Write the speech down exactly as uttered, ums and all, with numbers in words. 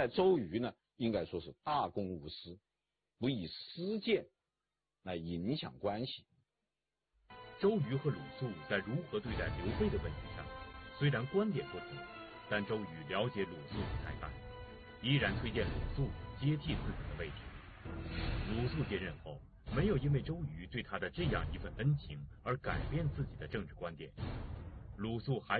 在周瑜呢，应该说是大公无私，不以私见来影响关系。 周瑜和鲁肃在如何对待刘备的问题上，虽然观点不同，但周瑜了解鲁肃的才干，依然推荐鲁肃接替自己的位置。鲁肃接任后，没有因为周瑜对他的这样一份恩情而改变自己的政治观点，鲁肃还